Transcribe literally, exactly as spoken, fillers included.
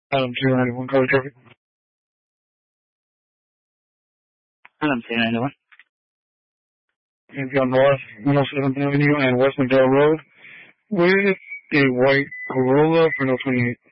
Adam two ninety-one, Carly Traffic. Adam two ninety-one. You've got North one oh seventh Avenue and West McDowell Road with a white Corolla for no twenty-eight.